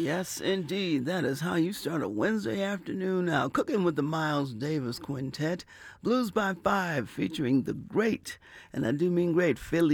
Yes, indeed. That is how you start a Wednesday afternoon now. Cooking with the Miles Davis Quintet. Blues by Five featuring the great, and I do mean great, Philly